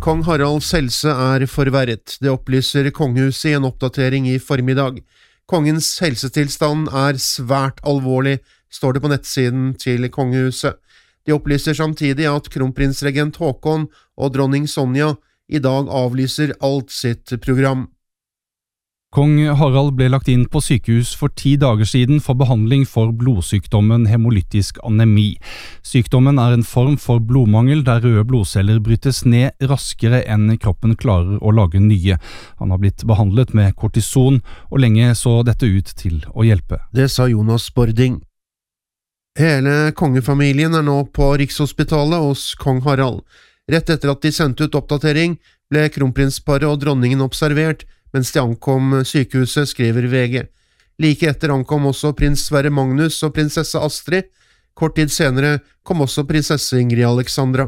Kong Haralds helse forverret. Det opplyser kongehuset i en oppdatering i formiddag. Kongens helsetilstand svært alvorlig, står det på nettsiden til kongehuset. De opplyser samtidig at kronprinsregent Håkon og dronning Sonja i dag avlyser alt sitt program. Kong Harald ble lagt inn på sykehus for 10 dager siden for behandling for blodsykdommen hemolytisk anemi. Sykdommen en form for blodmangel der røde blodceller brytes ned raskere enn kroppen klarer å lage nye. Han har blitt behandlet med kortison, og lenge så dette ut til å hjelpe. Det sa Jonas Bording. Hele kongefamilien nå på Rikshospitalet hos kong Harald. Rett etter at de sendte ut oppdatering, ble kronprinsparet og dronningen observert, mens de ankom sykehuset, skriver VG. Like etter ankom også prins Sverre Magnus og prinsesse Astrid. Kort tid senere kom også prinsesse Ingrid Alexandra.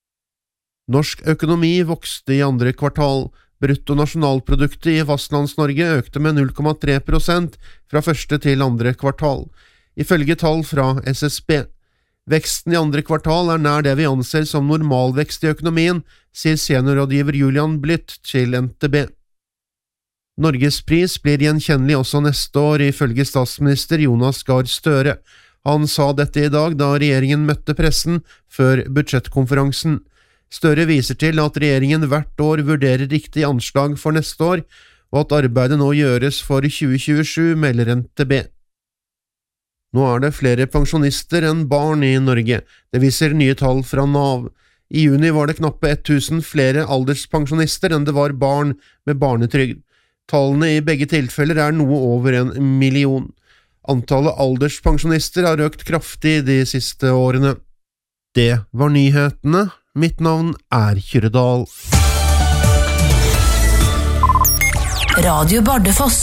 Norsk økonomi vokste i andre kvartal. Bruttonasjonalproduktet i Fastlands-Norge økte med 0,3% fra første til andre kvartal. Ifølge tall fra SSB. Veksten i andre kvartal nær det vi anser som normalvekst i økonomien, sier seniorrådgiver Julian Blytt til NTB. Norges pris blir gjenkjennelig også neste år, ifølge statsminister Jonas Gahr Støre. Han sa dette i dag da regjeringen møtte pressen før budsjettkonferansen. Støre viser til at regjeringen hvert år vurderer riktig anslag for neste år, og at arbeidet nå gjøres for 2027, melder NTB. Nå det flere pensjonister enn barn i Norge. Det viser nye tall fra Nav. I juni var det knappe 1000 flere alderspensjonister enn det var barn med barnetrygd. Tallene i begge tilfeller noe over 1 million. Antallet alderspensjonister har økt kraftig de siste årene. Det var nyhetene. Mitt navn Kyrre Dahl. Radio Bardufoss.